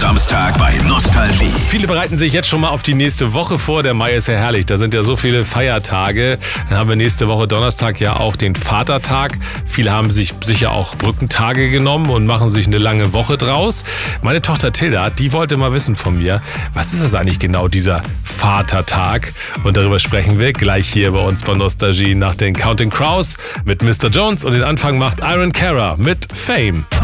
Samstag bei Nostalgie. Viele bereiten sich jetzt schon mal auf die nächste Woche vor. Der Mai ist ja herrlich. Da sind ja so viele Feiertage. Dann haben wir nächste Woche Donnerstag ja auch den Vatertag. Viele haben sich sicher auch Brückentage genommen und machen sich eine lange Woche draus. Meine Tochter Tilda, die wollte mal wissen von mir, was ist das eigentlich genau, dieser Vatertag? Und darüber sprechen wir gleich hier bei uns bei Nostalgie nach den Counting Crows mit Mr. Jones. Und den Anfang macht Iron Cara mit Fame.